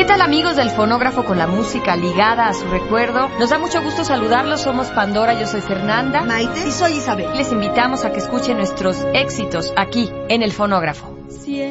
¿Qué tal, amigos del Fonógrafo con la música ligada a su recuerdo? Nos da mucho gusto saludarlos, somos Pandora, yo soy Fernanda. Maite y soy Isabel. Les invitamos a que escuchen nuestros éxitos aquí en el Fonógrafo. Siempre